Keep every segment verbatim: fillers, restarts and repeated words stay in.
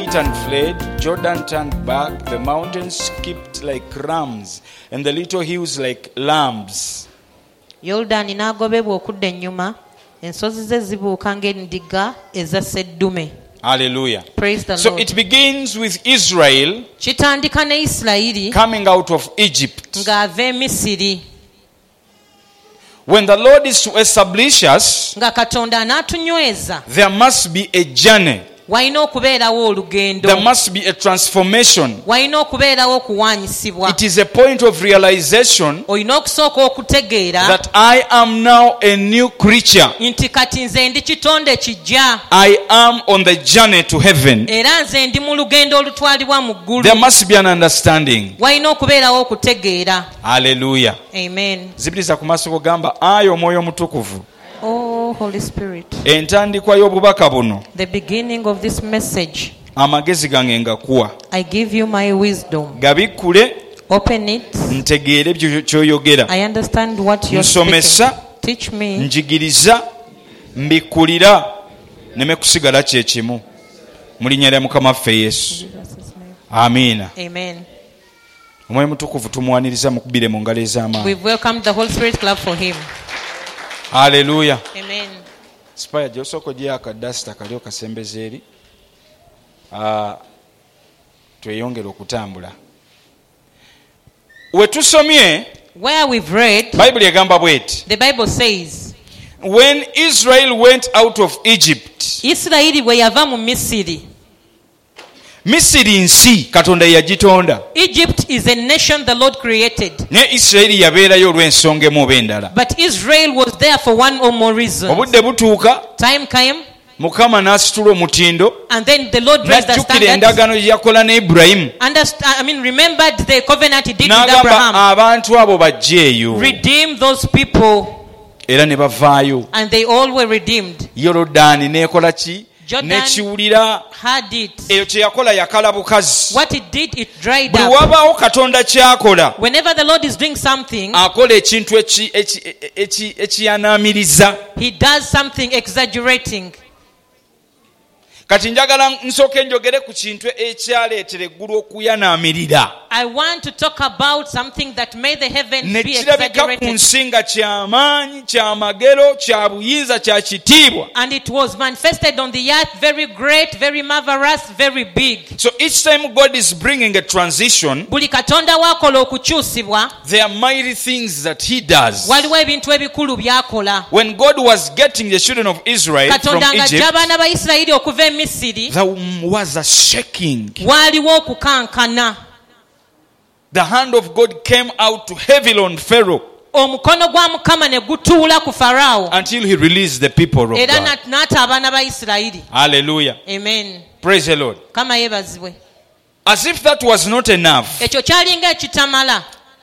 went and fled. Jordan turned back. The mountains skipped like rams, and the little hills like lambs. Yordani n'agobebwa okudda ennyuma, ensozi ze zibuuka ng'endiga eza sseddume. Hallelujah. Praise the So Lord. it begins with Israel Kitandika ne Isirayiri coming out of Egypt. ng'ava e Misiri. When the Lord is to establish us, Nga Katonda anaatunyweza, there must be a journey. walina okubeerawo olugendo. There must be a transformation. Walina okubeerawo okuwaanyisibwa. It is a point of realization Olina okusooka okutegeera that I am now a new creature. nti kati nze ndi kitonde kijja, I am on the journey to heaven. era nze ndi mu lugendo olutwalibwa mu ggulu. There must be an understanding. Walina okubeerawo okutegeera. Hallelujah. Amen. Zibiriza ku maaso kugamba ayo omwoyo omutukuvu. Oh, Holy Spirit. Entandikwa y'obubaka buno The beginning of this message, amagezi gange ngakuwa. I give you my wisdom. Gabikkule Open it. ntegeere ebyo ky'oyogera. I understand what you're Nsomesa, speaking. Teach me. njigiriza, mbikkulira, neme kusigala kye kimu. Mu linnya lya Mukama waffe Yesu. Amiina. Amen. Omwoyo mutukuvu tumuwaniriza mukubire mu ngalo ez'amaanyi. We've welcomed the Holy Spirit. Clap for him. Hallelujah. Amen. Spaya gyosoko gyaka dasta kali okasembeza eri. Ah, tweyongera okutambula. We tusomye Where we've read, Bible egamba bweti. the Bible says, When Israel went out of Egypt, Isirayiri bwe yava mu Misiri. Misiri nsi Katonda yagitonda. Egypt is a nation the Lord created. Ne Israeli yabeerayo olw'ensonga emu oba endala. But Israel was there for one or more reasons. Obudde butuuka, Time came, Mukama n'asitula omutindo, and then the Lord raised the n'ajjukira standards. endagaano gye yakola ne Ibulayimu. Understand, I mean, remembered the covenant he did with N'agamba Abraham. abantu abo bajje eyo. Redeem those people, Era ne bavaayo. and they all were redeemed. Yorodaani n'ekola ki? Jordan N'ekiwulira. had it. Eyo kye yakola yakala bukazi. What it did, it dried Buli up. wabaawo Katonda ky'akola, Whenever the Lord is doing something, akola ekintu eki- eki- eki- ekiyanaamiriza. he does something exaggerating. Kati njagala nsooke njogere ku kintu ekyaleetera eggulu okuyanaamirira. I want to talk about something that made the heavens Ne be kirabika ku exaggerated. nsi nga ky'amaanyi, ky'amagero, kya buyinza, kya kitiibwa. And it was manifested on the earth, very great, very marvelous, very big. So each time God is bringing a transition, Buli katonda wakola okukyusibwa, there are mighty things that he does. waliwo ebintu ebikulu byakola. When God was getting the children of Israel from Katonda ng'ajja Egypt, abaana ba Isirayiri okuva e Misiri, there was a shaking. waaliwo okukankana. The hand of God came out heavily on Pharaoh Omukono gwa Mukama ne gutuula ku Faraawo, until he released the people of era God. n'ata abaana ba Isirayiri. Hallelujah. Amen. Praise the Lord. Kama yeebazibwe. As if that was not enough, Ekyo kyalinga ekitamala.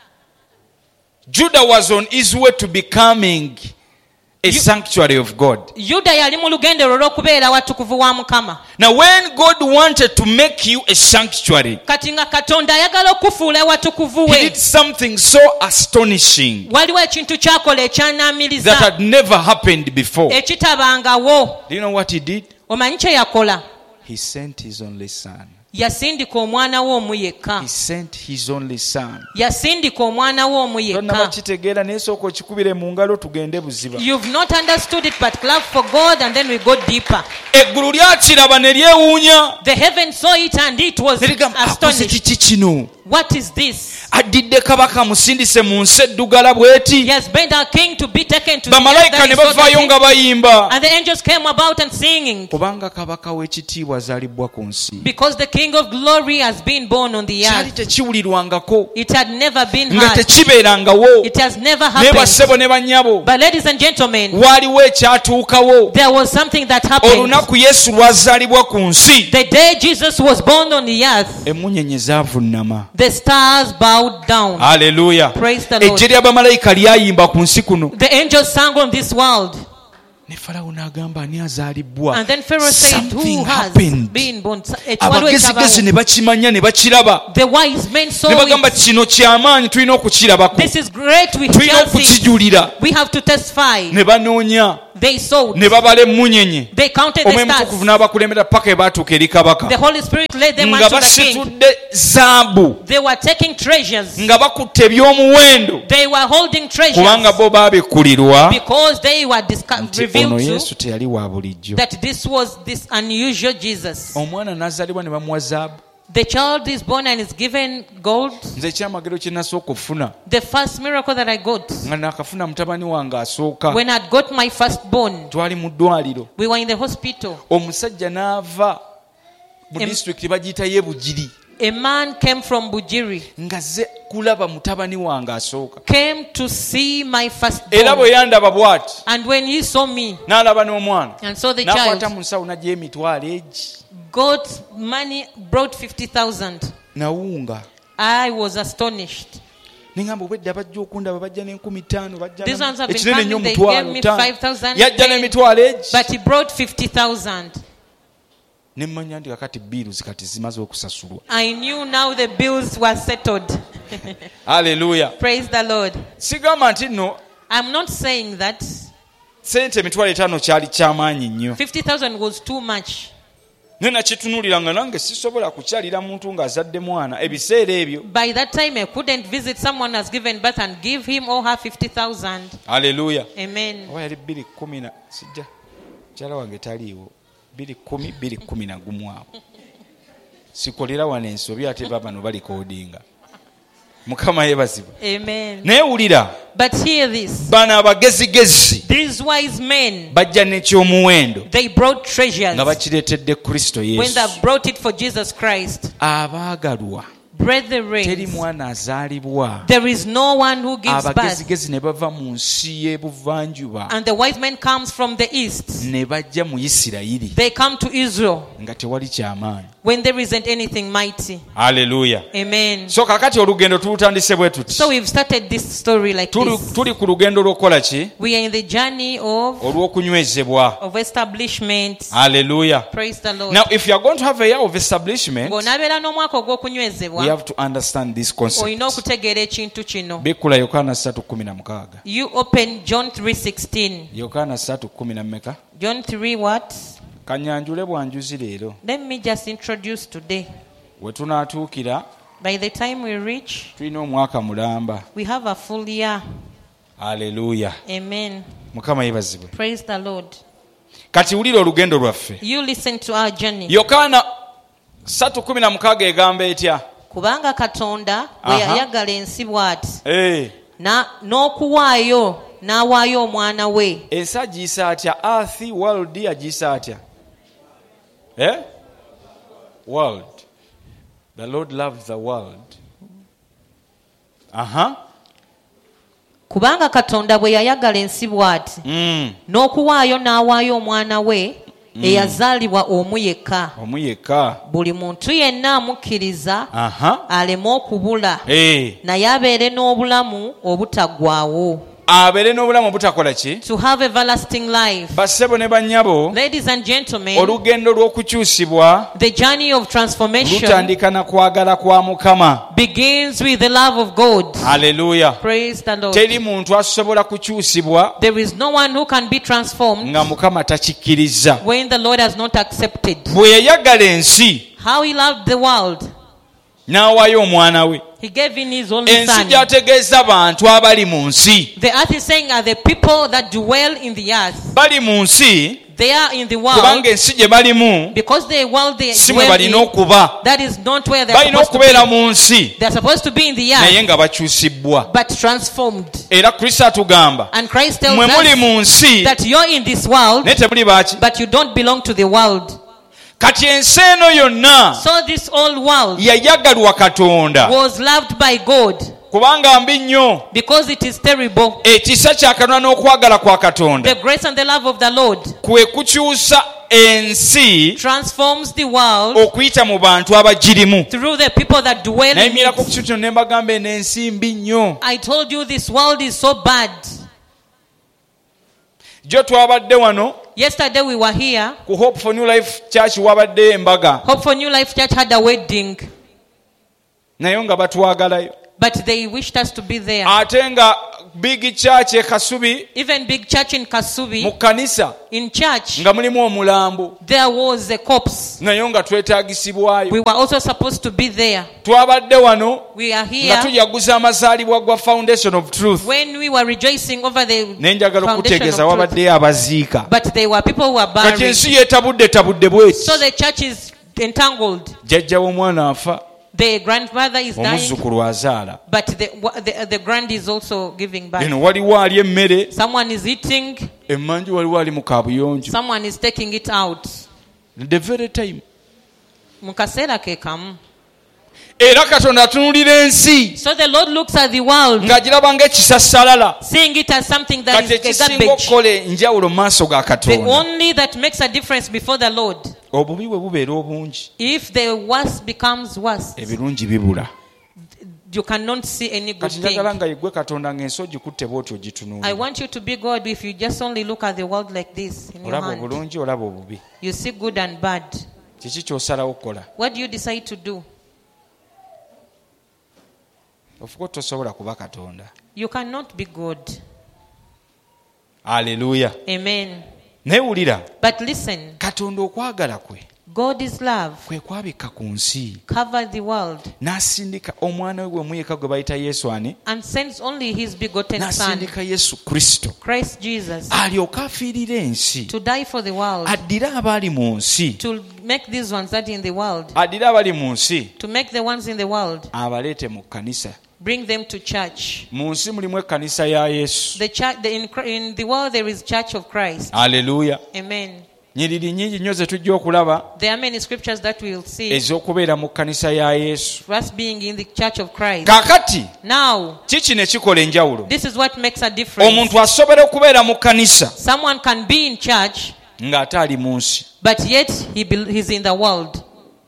Judah was on his way to becoming a sanctuary of God. Yuda yali mu lugendo olw'okubeera watukuvu wa Mukama. Now when God wanted to make you a sanctuary, Kati nga Katonda ayagala okufuula watukuvu he we, did something so astonishing waliwo ekintu kyakola that ekyanaamiriza had never happened before. ekitabangawo. Do you know what he did? Omanyi kye yakola? He sent his only son. Yasindika omwana we omu yekka. He sent his only son. Yasindika omwana we omu Tonnaba yekka. kitegeera naye sooka okikubire mu ngalo tugende buziba. You've not understood it, but clap for God and then we go deeper. Eggulu lyakiraba ne lyewuunya. The heaven saw it and it was Ne ligamba, akoze astonished. kiki kino? What is this? Addidde kabaka musindise mu nsi eddugala He bw'eti. has been our king to be taken to the earth Bamalayika that ne is so bavaayo dirty. nga bayimba. And the angels came about and singing, Kubanga kabaka w'ekitiibwa azaalibwa ku nsi. because the king of glory has been born on the Kyali earth. tekiwulirwangako. It had never been Nga heard. tekibeerangawo. It has never Naye happened. bassebo ne bannyabo. But ladies and gentlemen, Waaliwo ekyatuukawo. there was something that happened. Olunaku Yesu lwazaalibwa ku nsi. The day Jesus was born on the earth, Emmunyeenye zaavunnama. the stars bowed down. Hallelujah. Praise the Lord. Ejje ly'abamalayika lyayimba ku nsi kuno. The angels sang on this world. Ne Falawo n'agamba ani azaalibwa. And then Pharaoh said, Something who has happened. been born? Ekiwaliwo Abagezigezi ekyabawo. ne bakimanya ne bakiraba. The wise men saw Ne bagamba it. kino ky'amaanyi tulina okukirabako. This is great. We Tulina shall see. okukijulira. We have to testify. Ne banoonya They sowed. ne babala emmunyenye They counted the omwoyo mutukuvu stars. n'abakulembera paka ebatuuka eri kabaka The Holy Spirit led them nga unto the king. basitudde zaabu They were taking treasures. nga bakutte ebyomuwendo They were holding kubanga treasures bo baabikkulirwa because they were disco- nti ono revealed yesu to teyali wa bulijjo. that this was this unusual Jesus. Omwana n'azaalibwa ne bamuwa zaabu. The child is born and is given gold. Nze ekyamagero kye nasooka okufuna The first miracle that I got, nga nakafuna mutabani wange asooka, when I got my firstborn, twali mu ddwaliro, we were in the hospital. omusajja n'ava mu Em- disitulikiti bagiyita ye Bugiri A man came from Bujiri, ng'azze kulaba mutabani wange asooka, came to see my era firstborn. bwe yandaba bw'ati And when he saw me n'alaba n'omwana and saw the n'akwata child, mu nsawo n'aggyayo emitwalo egi got money, brought fifty thousand. nawunga. I was astonished. Ningamba obwedda bajja okundaba bajja n'enkumi ttaano bajja These ones have been ekinene nnyo coming, they omutwalo gave me ttaano. five thousand, yajja n'emitwalo egi but he brought fifty thousand. ne mmanya nti kakati biiruzi kati zimaze okusasulwa. I knew now the bills were settled. Haleluya. Praise the Lord. Sigamba nti nno I'm not saying that sente emitwalo etaano kyali kyamaanyi nnyo. fifty thousand was too much. Ne nakitunuulira nga nange sisobola kukyalira muntu ng'azadde mwana ebiseera ebyo. By that time, I couldn't visit someone who has given birth and give him or her fifty thousand. Haleluya. Amen. Oba yali bbiri kkumi na sijja mukyala wange taliiwo bbiri kkumi bbiri kkumi na gumu awo sikolera wano ensobi ate babano balikoodinga. Mukama yeebazibwa. Amen. Naye wulira But hear this. bano abagezigezi These wise men, bajja n'ekyomuwendo they brought treasures nga bakireetedde Kristo when Yesu. they brought it for Jesus Christ. Abaagalwa teri Brethren, mwana azaalibwa. there is no one who gives birth. Abagezigezi ne bava mu nsi y'ebuvanjuba And the wise man comes from the east. ne bajja mu Isirayiri They come to Israel nga tewali kyamaanyi. when there isn't anything mighty. Haleluya. Amen. So kakati olugendo tulutandise bwe tuti. So we've started this story like Tuli, this. tuli ku lugendo lw'okukola ki? We are in the journey of, Olw'okunywezebwa. of establishment. Haleluya. Praise the Lord. Now if you are going to have a year of establishment, Ng'onaabeera n'omwaka we ogw'okunywezebwa, have to understand this concept. olina okutegeera ekintu kino. Bikula Yokaana three sixteen. You open John three sixteen. Yokaana three ten na mmeka? John three what? Kanyanjule bwanjuzi leero. Let me just introduce today. We tunaatuukira By the time we reach, tulina omwaka mulamba. we have a full year. Haleluya. Amen. Mukama yeebazibwe. Praise the Lord. Kati wulira olugendo lwaffe. You listen to our journey. Yokaana three sixteen egamba etya? Kubanga Katonda bwe Aha. yayagala ensi bw'ati, Eh, na n'okuwaayo n'awaayo omwana we. ensi agiyisa atya? Earth, world agiyisa atya? Eh? World. The Lord loved the world. Aha. Kubanga Katonda bwe yayagala ensi bw'ati, Mm. n'okuwaayo n'awaayo omwana we eyazaalibwa omu yekka, Omu yekka. buli muntu yenna amukkiriza Aha. aleme okubula, Eh. naye abeere n'obulamu obutaggwaawo. Abeere n'obulamu obutakola ki? To have everlasting life. Bassebo ne bannyabo, Ladies and gentlemen, olugendo lw'okukyusibwa the journey of transformation lutandika na kwagala kwa Mukama. begins with the love of God. Haleluya. Praise the Lord. Teri muntu asobola kukyusibwa There is no one who can be transformed nga Mukama takikkiriza. when the Lord has not accepted. Bwe yayagala ensi How he loved the world, n'awaayo omwana we. he gave in his only Ensi son. gy'ategeeza bantu abali mu nsi. The earth is saying are the people that dwell in the earth. Bali mu nsi They are in the world kubanga ensi gye balimu because the world they si mwe dwell balina in, okuba. that is not where they are Balina supposed to okubeera be. mu nsi They are supposed to be in the naye earth, nga bakyusibbwa. but transformed. Era Kristo atugamba And Christ tells mwe muli us mu nsi that you're in this world, naye temuli baaki. but you don't belong to the world. Kati ensi eno yonna So this old world yayagalwa Katonda was loved by God kubanga mbi nnyo. because it is terrible. Ekisa kya Katonda n'okwagala kwa Katonda The grace and the love of the Lord kwe kukyusa ensi transforms the world okuyita mu bantu abagirimu. through the people that dwell in Nayimirako ku it. kintu kino ne mbagamba eno ensi mbi nnyo. I told you this world is so bad. Jo twabadde wano Yesterday we were here. ku Hope for New Life Church wabaddeyo embaga Hope for New Life Church had a wedding, naye nga batwagalayo. but they wished us to be there. Ate nga big church e Kasubi, even big church in mu Kasubi, kanisa in church, nga mulimu omulambo there was a corpse. naye nga twetaagisibwayo. We were also supposed to be there. Twabadde wano We are nga here tujaguza amazaalibwa gwa Foundation of Truth. when we were rejoicing over the naye njagala foundation okutegeeza of truth. wabaddeyo abaziika. But there were people who were kati buried. ensi yeetabudde tabudde bweti. So the church is entangled. jjajja w'omwana afa, The grandmother is dying, omuzzukulu azaala. but the, the, the grand is also giving birth. eno waliwo ali emmere, Someone is eating, emmanju waliwo ali mu kaabuyonjo. someone is taking it out. the very time. Mu kaseera ke kamu. era katonda atunuulira ensi So the Lord looks at the world, ng'agiraba ng'ekisassalala. seeing it as something that kati is a ekisinga garbage. okukola enjawulo mu maaso ga The katonda, only that makes a difference before the Lord. obubi bwe bubeera obungi, If the worst becomes worse, ebirungi bibula. you cannot see any good kati njagala thing. nga yeggwe katonda ng'ensi ogikutte bw'otyo I ogitunuulira. want you to be God. If you just only look at the world like this in your olaba hand, obulungi olaba obubi. you see good and bad. kiki ky'osalawo okukola? What do you decide to do? ofuka tosobola kuba katonda. You cannot be God. Aleluya. Amen. naye wulira, But listen, katonda okwagala kwe God is love. kwe kwabikka ku nsi, Cover the world n'asindika omwana we gw'omuyeka gwe bayita Yesu ani, and sends only his begotten son, n'asindika Yesu Kristo Christ Jesus, alyoke afiirire ensi, to die for the world, addire abali mu nsi, to make these ones that in the world, addire abali mu nsi to make the ones in the world, abaleete mu kkanisa. bring them to church. Mu nsi mulimu ekkanisa ya Yesu. The church, the, in, in the world there is Church of Christ. Aleluya. Amen. nyiriri nnyingi nnyo ze tujja okulaba There are many scriptures that we will see ez'okubeera mu kkanisa ya Yesu. us being in the Church of Christ. kaakati Now, kiki ne kikola enjawulo? this is what makes a difference. omuntu asobola okubeera mu kkanisa Someone can be in church, ng'ate ali mu nsi, but yet he bel- he's in the world.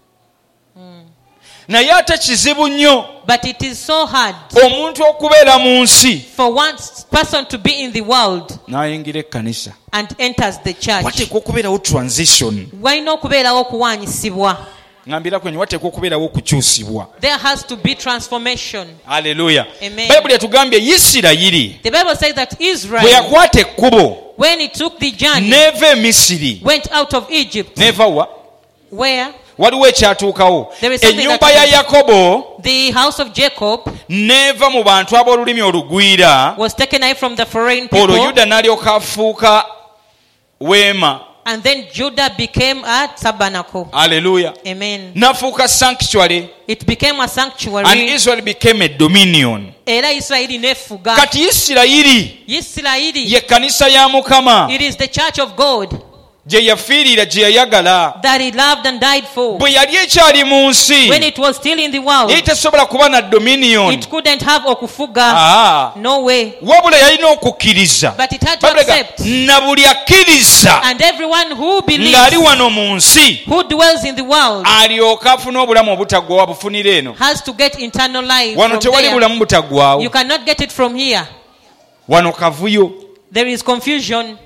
naye ate kizibu nnyo But it is so hard omuntu okubeera mu nsi for one person to be in the world n'ayingira ekkanisa. and enters the church. wateekwa okubeerawo transition. Walina okubeerawo okuwaanyisibwa. ngambira kwenye wateekwa okubeerawo okukyusibwa. There has to be transformation. Aleluya. Amen. bayibuli etugambye isirayiri The Bible says that bwe Israel, yakwata ekkubo when he took the journey, neeva e Misiri, went out of Egypt, neeva wa where waliwo ekyatuukawo. There is something ennyumba that ya happens. Yakobo the house of Jacob neeva mu bantu ab'olulimi olugwira, was taken away from the foreign olwo people, yuda n'alyoka afuuka weema. and then Judah became a tabernacle. Aleluya. Amen. n'afuuka sanctuary, It became a and sanctuary. Israel became a dominion. Era Isirayiri nefuga. kati isirayiri Isirayiri, ye kkanisa ya Mukama it is the church of God gye yafiirira, gye yayagala that he loved and died for. bwe yali ekyali mu nsi. When it was still in the world, yali tesobola kuba na dominion. it couldn't have okufuga. Ah, No way. wabula yalina okukkiriza. But it had to Babuleka, accept. na buli akkiriza And everyone who believes, ng'ali wano mu nsi who dwells in the world, alyoke afune obulamu obutaggwawo abufunira eno. has to get eternal life wano from tewali there. bulamu butaggwawo. You cannot get it from here. wano kavuyo. There is confusion.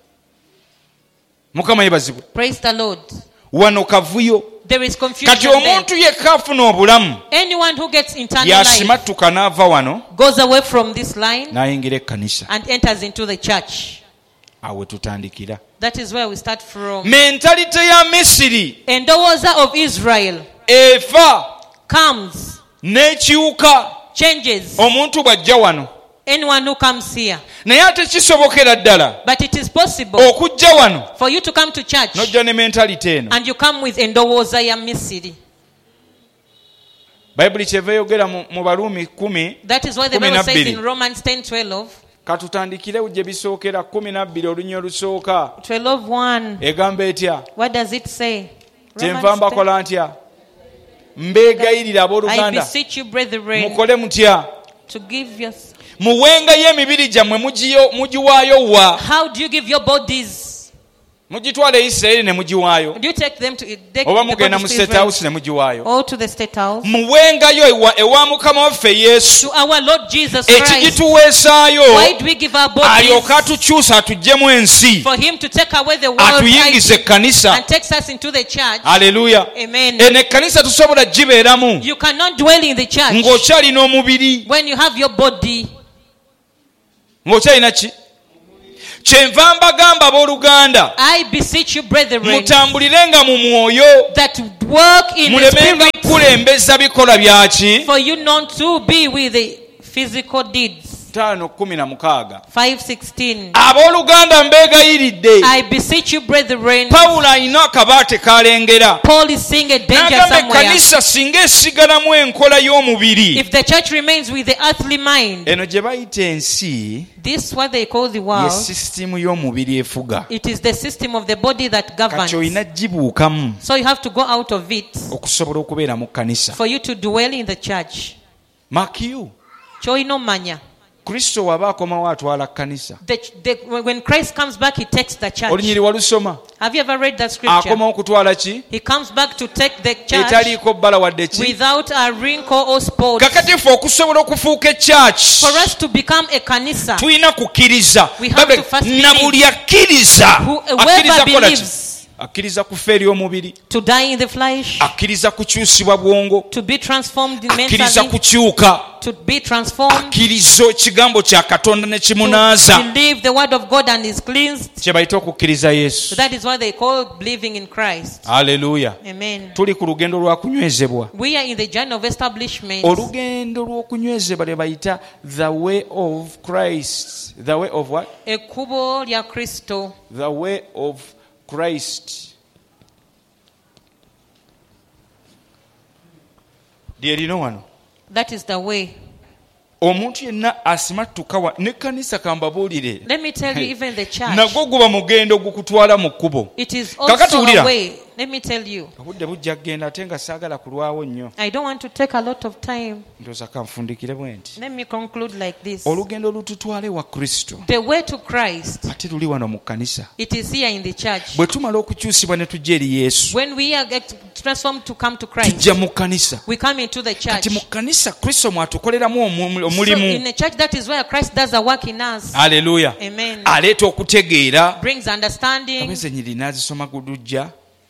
Mukama yebazibwe. Praise the Lord. wano kavuyo. There is confusion kati there. omuntu yekka afuna obulamu Anyone who gets eternal life yasimattuka n'ava wano goes away from this line n'ayingira ekkanisa. and enters into the church. awo we tutandikira. That is where we start from. mentalite ya Misiri Endowooza of Israel efa comes, n'ekiwuka changes. omuntu bw'ajja wano. Anyone who comes here. naye ate kisobokera ddala But it is possible okujja wano for you to come to church n'ojja ne mentalite eno. and you come with endowooza ya Misiri. bayibuli kyeva eyogera mu mu baluumi kumi. That is why the Kumi Bible na says bbiri. in Romans ten twelve, katutandikire gye bisookera kumi na bbiri olunya olusooka twelve one. egamba etya? What does it say? kyenva Romans ten. mbakola ntya? mbeegayirira I abooluganda beseech you, brethren, mukole mutya? to give your... muwengayo emibiri gyammwe mugiyo- mugiwaayo wa? How do you give your bodies? mugitwala e Isirayiri ne mugiwaayo, Do you take them to... Take oba the mugenda mu bodies to state Israel house ne mugiwaayo? or to the state house? muwengayo ewa, ewa mukama waffe Yesu To our Lord Jesus Christ. ekigituweesaayo Why do we give our alyoke bodies? atukyusa atuggyemu ensi, For him to take away the world atuyingize ekkanisa. and takes us into the church. Aleluya. Amen. eno ekkanisa tosobola gibeeramu You cannot dwell in the church ng'okyalina omubiri. when you have your body. ng'okyalina ki? Kyenva mbagamba abooluganda, I beseech you, brethren, mutambulirenga mu mwoyo, that work in the mulemenga spirit, kulembeza bikola byaki. for you not to be with the physical deeds. tano kumi na mukaaga. five sixteen. Abooluganda mbeegayiridde, I beseech you, brethren. Pawulo alina akabaate kalengera. Paul is seeing a danger N'agamba somewhere. ekkanisa singa esigalamu enkola y'omubiri. If the church remains with the earthly mind, Eno gye bayita ensi this is what they call the ye world. sisitimu y'omubiri efuga. It is the system of the body that governs. Kati olina gibuukamu So you have to go out of it okusobola okubeera mu kkanisa. for you to dwell in the church. Makiyu, Kyolina omanya. Kristo waba akomawo atwala kkanisa. The, the, when Christ comes back, he takes the church. Olunyiri walusoma? Have you ever read that scripture? Akomawo kutwala ki? He comes back to take the church Etaliiko bbala wadde ki? without a wrinkle or spot. Kakati ffe okusobola okufuuka ekyaki, For us to become a kanisa, tulina kukkiriza. We have Babe, to first na believe. buli akkiriza, Whoever akkiriza kola ki? believes Akkiriza kufa eri omubiri, to die in the flesh, akkiriza kukyusibwa bwongo, to be transformed akkiriza mentally, kukyuka, to be transformed, akkiriza ekigambo kya Katonda ne to kimunaaza. believe the word of God and is cleansed. Kye bayita okukkiriza Yesu. So that is what they call believing in Christ. Haleluya. Amen. Tuli ku lugendo lwa kunywezebwa. We are in the journey of establishment. Olugendo lw'okunywezebwa lye bayita the way of Christ. The way of what? Ekkubo lya Kristo. The way of Christ. Lyerino wano. That is the way. Omuntu yenna asimattuka wa n'ekkanisa kambabuulire. Let me tell you, even the church, Nagwo guba mugendo gukutwala mu kkubo. it is Kakati also wulira. a way. Let me tell you, Obudde bujja kgenda ate nga saagala kulwawo nnyo. I don't want to take a lot of time. Ndowooza kanfundikire bwe nti. Let me conclude like this. Olugendo olututwale wa Kristo. The way to Christ, Ate luli wano mu kkanisa. it is here in the church. Bwe tumala okukyusibwa ne tujja eri Yesu, When we are get transformed to come to Christ, tujja mu kkanisa. we come into the church. Kati mu kkanisa Kristo mwatukoleramu omu- So omulimu. in the church, that is where Christ does a work in us. Haleluya. Amen. Aleeta okutegeera. Brings understanding. Abeze nyiri n'azisoma gudujja.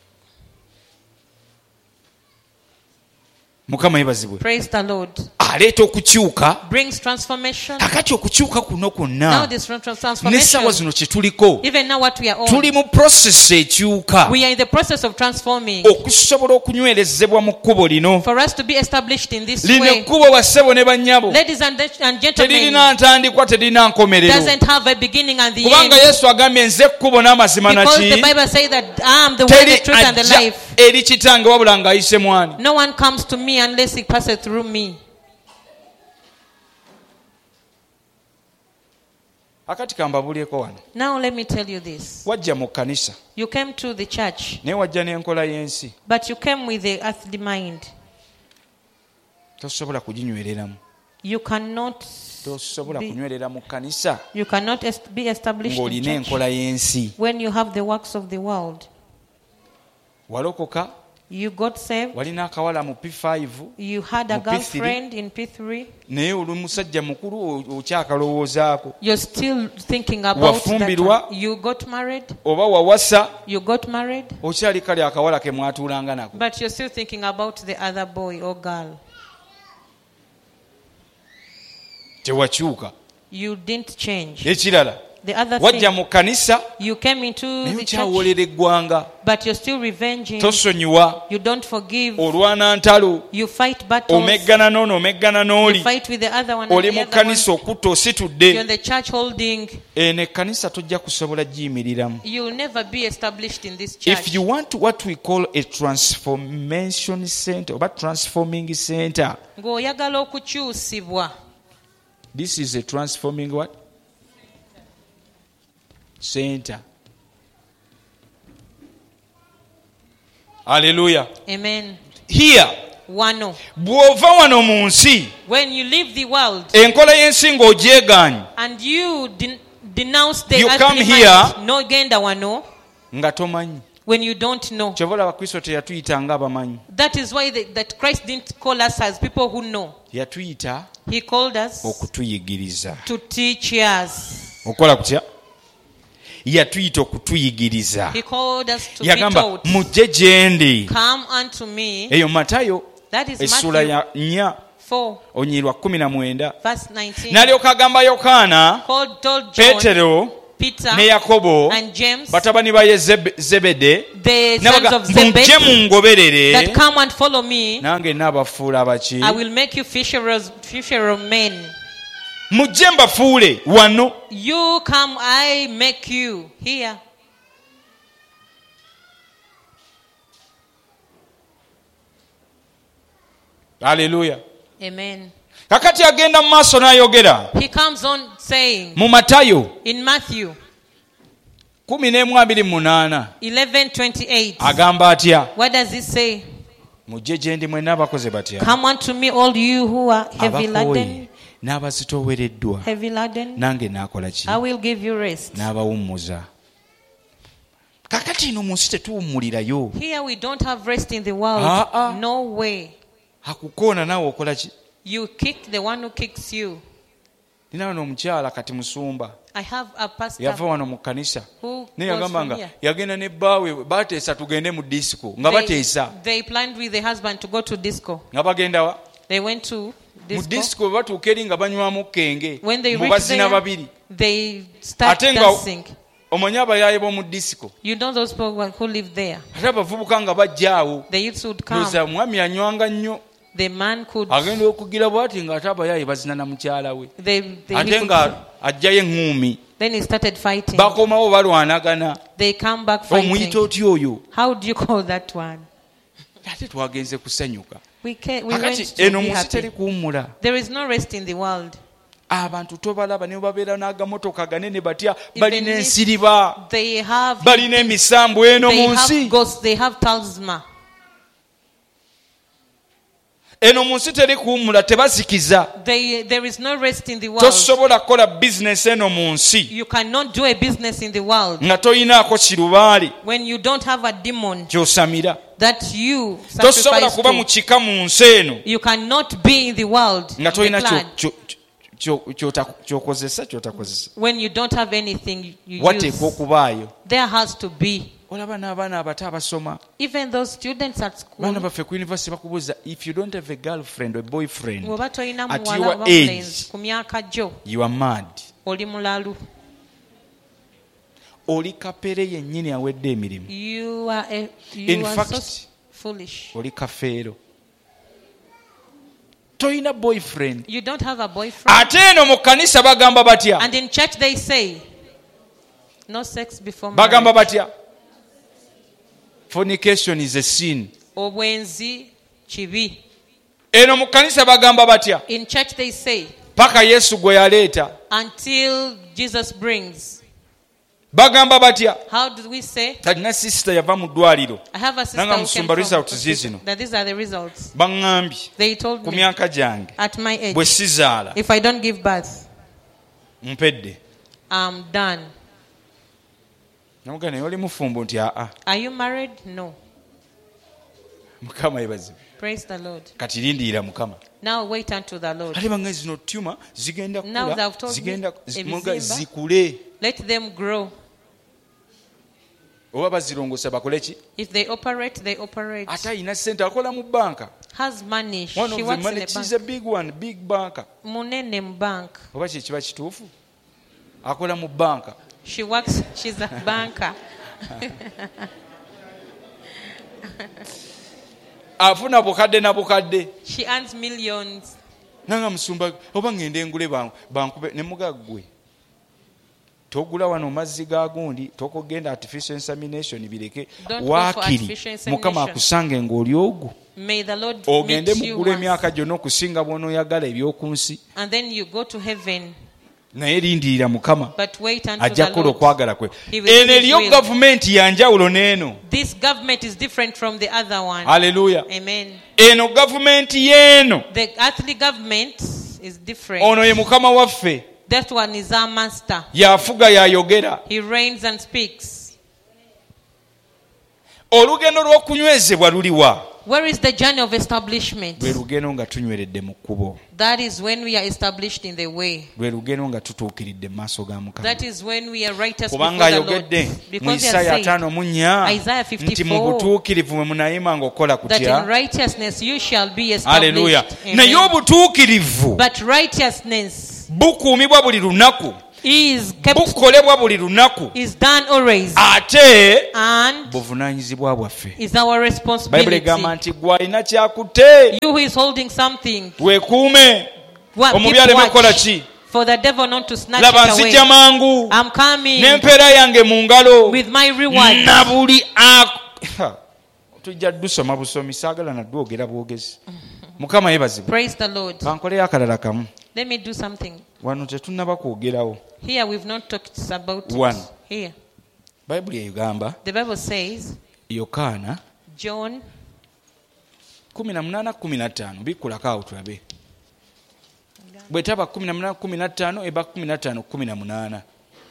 Mukama yebazibwe. Praise the Lord. Aleeta okukyuka. Brings transformation. Kakati okukyuka kuno Now kwonna this trans- n'essaawa transformation, zino kye tuliko, even now what we are on, tuli mu process ekyuka we are in the process of transforming. okusobola okunywerezebwa mu kkubo lino. For us to be established in this Lino way, ekkubo bassebo ne bannyabo ladies and, and gentlemen, teririna ntandikwa teririna nkomerero, doesn't have a beginning and the kubanga end. Yesu agambye nze ekkubo n'amazima Because the naki Bible says that I am the way, teri the truth, and the ajja life. eri kitange wabula ng'ayise mwani. No one comes to me unless he passes through me. Akati kambabulyeko wano, Now let me tell you this. wajja mu kkanisa You came to the church, naye wajja n'enkola y'ensi, but you came with the earthly mind. tosobola kuginywereramu. You cannot Tosobola be, kunywerera mu kkanisa you cannot est- be established in ng'olina church enkola y'ensi. when you have the works of the world. Walokoka, You got saved. walina akawala mu P five, You had a Mu P three. girlfriend in P three. naye oli musajja mukulu o- okyakalowoozaako. You're still thinking about Wafumbirwa. that. You got married. Oba wawasa, You got married. okyali kale akawala ke mwatuulanga nako. But you're still thinking about the other boy or girl. Tewakyuka. You didn't change. Ekirala, The other wajja thing, mu kkanisa you came into naye the church, okyawoolera eggwanga, but you're still revenging. tosonyiwa, You don't forgive. olwana ntalo, You fight battles. omeggana n'ono omeggana You n'oli, fight with the other one. And oli the mu other one. kkanisa okutta You're ositudde. in the church holding. Eno ekkanisa tojja kusobola giyimiriramu. You'll never be established in this church. If you want what we call a transformation center oba transforming center, Ng'oyagala okukyusibwa. this is a transforming what? Center. Hallelujah. Amen. Here, Wano. bw'ova wano mu nsi, When you leave the world enkola y'ensi ng'ogyegaanye, and you den- denounce the You earthly come mind, here- no genda wano, nga tomanyi. when you don't know. Kyova olaba Kristo teyatuyita ng'abamanyi. That is why the, that Christ didn't call us as people who know. Yatuyita He called us okutuyigiriza. to teach us. Okola kutya? Yatuyita okutuyigiriza. He called us to be Yagamba taught. mujje gye ndi. Come unto me. Eyo Matayo That is essula Matthew ya nnya four, onyirwa kumi na mwenda verse nineteen. n'alyoka agamba Yokaana, Called, told John, Peetero Peter, ne Yakobo and James, batabani ba Yezebe- Zebede the sons n'abaga of mujje Zebedee, mungoberere that come and follow me. nange naabafuula abaki I will make you fisherers, fisher of men. mujje mbafuule wano. You come, I make you here. Haleluya. Amen. Kakati agenda mu maaso n'ayogera He comes on saying mu Matayo in Matthew kumi n'emu abiri mu munaana eleven twenty-eight. agamba atya? What does it say? Mujje gye ndi mwenna abakoze batya? Come unto me, all you who are heavy laden, Abakooye n'abazitoowereddwa, heavy laden, nange naakola ki? I will give you rest. N'abawummuza. Kakati ino mu nsi tetuwummulirayo. Here we don't have rest in the world. Ah, ah. No way. Akukoona naawe okola ki? You kick the one who kicks you. Nina wano omukyala kati musumba I have a pastor yava wano mu kkanisa who naye goes yagamba from nga here. yagenda ne bbaawe bateesa tugende mu disiko nga They, bateesa they planned with the husband to go to disco. nga bagenda wa They went to mu disco. disiko bwe batuuka eri nga banywamu kenge When they mu reach bazina there, babiri they start ate nga dancing. omanyi abayaaye b'omu disiko You know those people who live there. ate abavubuka nga bajja awo The youths would come. loza mwami anywanga nnyo The man could. agenda okugira bw'ati ng'ate abayaaye bazina na mukyala we They, they, he ate could nga ajjayo eŋŋuumi then he started fighting. bakomawo balwanagana They come back omuyita fighting. otya oyo How do you call that one? ate twagenze kusanyuka We, can, we went kakati to eno be mu nsi teri happy. kuwummula. There is no rest in the world. Abantu tobalaba ne babeera n'agamotoka ganene batya Even balina if ensiriba They have, balina emisambu eno they mu nsi have ghosts, they have talisman. eno mu nsi teri kuwummula tebazikiza They, there is no rest in the world. tosobola kukola bizinesi eno mu nsi You cannot do a business in the world nga toyinaako kirubaali when you don't have a demon kyosamira that you tosobola sacrifice kuba mu to. kika mu nsi eno You cannot be in the world nga the tolina clan, kyo- kyo- kyo- kyota- kyokozesa kyotakozesa when you don't have anything you wateekwa use. okubaayo. There has to be. Olaba n'abaana abato abasoma Even those students at baana school, baffe ku university bakubuuza if you don't have a girlfriend or boyfriend bw'oba tolina at muwala your oba age, mulenzi ku myaka gyo you are mad. oli mulalu. Oli kapere yennyini awedde emirimu. You are, a, In you are fact, so foolish. Oli kafeero. Toyina boyfriend. You don't have a boyfriend. Ate eno mu kkanisa bagamba batya? And in church they say, no sex before Bagamba marriage. batya? Fornication is a sin. Obwenzi kibi. Eno mu kkanisa bagamba batya? In church they say, Paka Yesu gwe yaleeta. until Jesus brings. Bagamba batya? How do we say? Talina sister yava mu ddwaliro. I have a sister Nanga who musumba came result from zizino. that these are the results. Baŋŋambye They told ku me myaka gyange at my age, bwe sizaala if I don't give birth, mpedde. I'm done. Namugamba naye oli mufumbo nti aa Are you married? No. Mukama yebazibu. Praise the Lord. Kati lindiira Mukama. Now wait unto the Lord. Ate bange zino tuma zigenda Now kula they've told zigenda me, muga ebizimba. zikule Let them grow. oba bazirongosa bakole ki? If they operate, they operate. Ate ayina ssente akola mu banka. Has money. One She of the works in money a is a bank. big one, big banka. Munene mu bank. Oba kye kiba kituufu? Akola mu banka. She works, she's a banker. Afuna bukadde na bukadde. She earns millions. Nanga musumba oba ngende ngule banku bankube ne mugaggwe. Togula wano mazzi ga gundi tokogenda artificial insemination bireke Don't go for waakiri artificial insemination. Mukama akusange ng'oli ogwo. May the Lord Ogende meet you mugula once. emyaka gyonna okusinga bw'onooyagala eby'okunsi. And then you go to heaven. Naye lindirira Mukama But wait until ajja the kukola Lord. okwagala kwe. He will do Eno his eriyo will. gavumenti ya njawulo n'eno. This government is different from the other one. Haleluya. Amen. Eno gavumenti y'eno. The earthly government is different. Ono ye Mukama waffe. That one is our master. Yafuga yayogera. He reigns and speaks. Olugendo lw'okunywezebwa luliwa. Where is the journey of establishment? lwe lugendo nga tunyweredde mu kkubo. That is when we are established in the way. lwe lugendo nga tutuukiridde mu maaso ga Mukama. That is when we are righteous kubanga before the Lord. ayogedde mu Because he Isaaya has ttaano mu nnya Isaiah nti mu fifty-four butuukirivu mwe munayima ng'okola that in kutya. righteousness you shall be Haleluya. established. Naye Amen. obutuukirivu But righteousness bukuumibwa buli lunaku, is kept, bukolebwa buli lunaku, is done always, ate and buvunaanyizibwa bwaffe. is our Bayibuli responsibility. egamba nti gwe alina kyakutte You who is holding something, weekuume, what, omubi keep aleme kukola watch ki. for the devil not to snatch Laba it nzijja away. mangu I'm coming n'empeera yange mu ngalo with my reward. na buli ak- tujja dusoma busomi, saagala nadwogera bwogezi. Mukama yeebazibwe. Praise the Lord. Bankoleyo akalala kamu. Let me do something. Wano tetunnaba kwogerawo. Here we've not talked about One. it. Here. Bayibuli egamba The Bible says, Yokaana John kumi na munaana kumi na ttaano bikkulako awo tulabe. Bwe taba kumi na munaana kumi na ttaano eba kumi na ttaano kumi na munaana.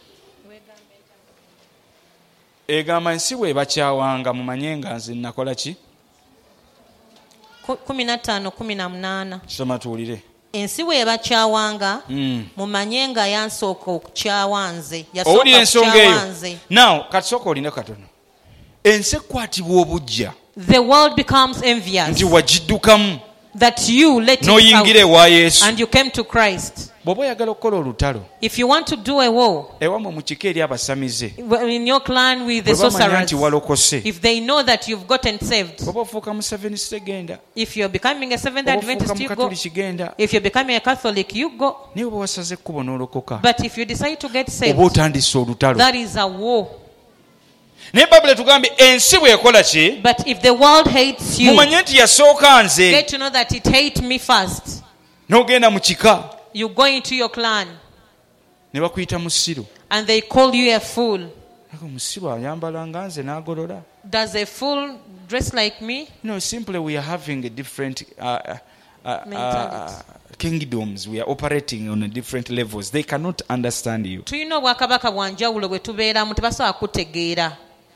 Egamba ensi bw'ebakyawanga mumanye nga nze nakola ki? ku- kumi na ttaano kumi na munaana. Soma tuwulire. Ensi bw'ebakyawanga Mm. mumanye nga yansooka okukyawa nze. Owulira Yasooka ensonga kukyawa eyo. nze. Now kati sooka oline katono. Ensi ekwatibwa obujja The world becomes envious nti wagiddukamu that you let it n'oyingira out ewa Yesu. and you came to Christ. Bw'oba oyagala okukola olutalo If you want to do a war ewammwe mu kika eri abasamize, in your clan with the bwe bamanya sorcerers, nti walokose, if they know that you've gotten saved, bw'oba ofuuka mu Seventh Day genda, if you're becoming a Seventh bw'oba ofuuka Adventist, mu you go. Katoliki genda, If you're becoming a Catholic, you go. naye bwe wasaze ekkubo n'olokoka But if you decide to get saved, oba otandise olutalo. that is a war. Naye Bayibuli etugambye ensi bw'ekola ki? But if the world hates you, Mumanye nti yasooka nze. get to know that it hates me first. N'ogenda mu kika You go into your clan ne bakuyita musiru. and they call you a fool. Ako musiru ayambala nga nze n'agolola. Does a fool dress like me? You know, simply we are having a different uh, uh, uh, Mentality. uh, kingdoms. We are operating on a different levels. They cannot understand you. Tuyina obwakabaka bwa njawulo bwe tubeeramu tebasobola kutegeera.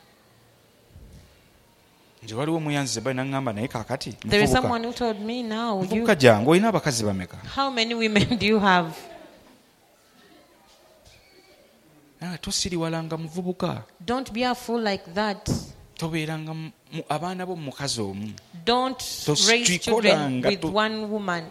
Nze waliwo muyanzize bali naŋŋamba naye kaakati There is muvubuka. someone who told me now, you, Muvubuka jangu olina abakazi bameka? how many women do you have? Ah, tosiriwalanga muvubuka. Don't be a fool like that. Tobeeranga mu- mu- abaana bo mu mukazi omu. Don't Tos- raise children tuikolanga with tu- one woman.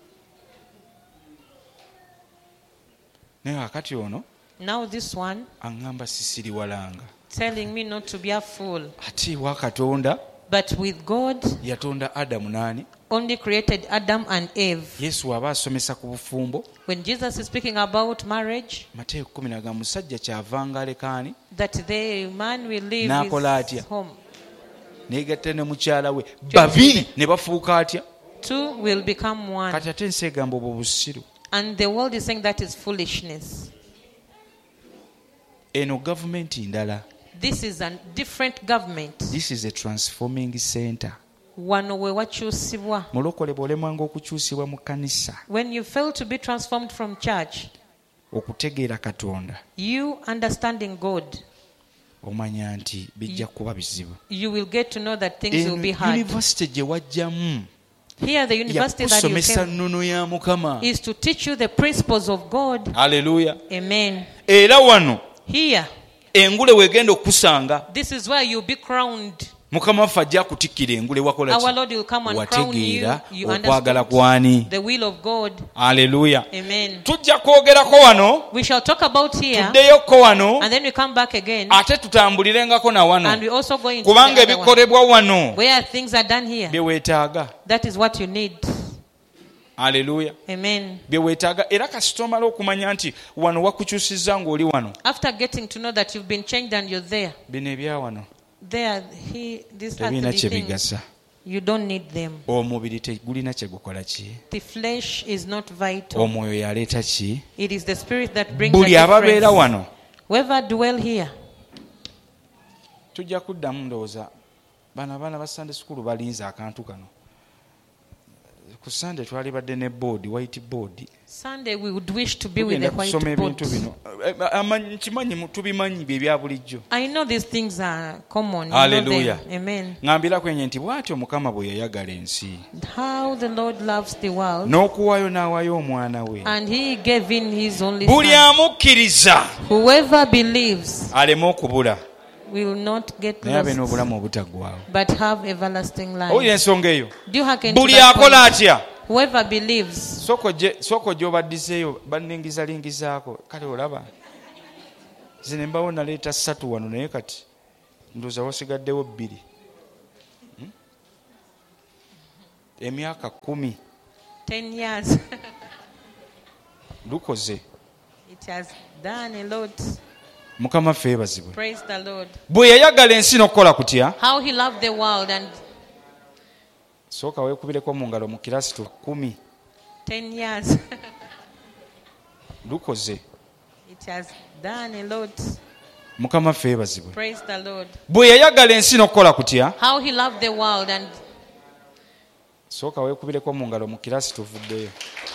Naye kakati ono Now this one aŋŋamba sisiriwalanga. telling me not to be a fool. Ate ewa Katonda But with God, yatonda Adamu n'ani? only created Adam and Eve. Yesu aba asomesa ku bufumbo. When Jesus is speaking about marriage, Mateeka kumi na ga musajja kyavanga alekaani that the man will leave N'akola his atya? home. neegatta ne mukyala we babiri ne bafuuka atya? Two will become one. Kati ate ensi egamba obwo busiru. And the world is saying that is foolishness. Eno gavumenti ndala. This is a different government. This is a transforming center. Wano we wakyusibwa. Mulokole bw'olemwanga okukyusibwa mu kkanisa When you fail to be transformed from church, okutegeera Katonda, you understanding God, omanya nti bijja kuba bizibu. you will get to know that things will Eno be hard. yunivasite gye wajjamu Here, the university that you yakusomesa came nnono ya Mukama. is to teach you the principles of God. Haleluya. Amen. Era wano Here, engule weegenda okusanga this is where you'll be crowned. Mukama waffe ajja kutikkira engule wakola Our ki? Lord will come and crown you. Wategeera You okwagala understand kwani. the will of God. Haleluya. Amen. Tujja kwogerako wano, We shall talk about here, tuddeyoko wano, and then we come back again, ate tutambulirengako na and wano, we also go into kubanga the other one, ebikolebwa wano where things are done here. bye weetaaga. That is what you need. Haleluya. Amen. Bye weetaaga. Era kasita omala okumanya nti wano wakukyusizza ng'oli wano, After getting to know that you've been changed and you're there, bino ebya wano there, he, these tebirina earthly kye things, bigasa. you don't need them. Omubiri tegulina kye gukola ki? The flesh is not vital. Omwoyo yaleeta ki? It is the spirit that brings Buli the ababeera difference. wano Whoever dwell here, tujja kuddamu ndowooza bano abaana ba Sunday school balinze akantu kano ku Sunday twalibadde ne board, white board. Sunday we would wish to be with the white kusoma board. ebintu bino nkimanyi tubimanyi bye bya bulijjo. I know these things are common. Hallelujah. Amen. Ngambira kwenye nti bw'atyo Mukama bwe yayagala ensi. How the Lord loves the world. N'okuwaayo n'awaayo omwana we. And he gave in his only Buli son. amukkiriza. Whoever believes aleme okubula. will not get naye abe lost, n'obulamu obutaggwaawo. but have everlasting life. Owulira ensonga eyo. Do you hearken to Buli that akola point? atya. Whoever believes. Soko gye obaddiseeyo banningizalingizaako kale olaba zine mbawo naleeta ssatu wano naye kati ndowooza wasigaddewo bbiri. Hmm? Emyaka kumi. Ten years. lukoze. It has done a lot. Mukama ffe yeebazibwe. Praise the Lord. Bwe yayagala ensi n'okukola kutya. How he loved the world and sooka weekubireko mu ngalo mu kirasi tu kumi. ten years. lukoze. It has done a lot. Mukama ffe yeebazibwe. Praise the Lord. Bwe yayagala ensi n'okukola kutya. How he loved the world and sooka weekubireko mu ngalo mu kirasi tuvuddeyo.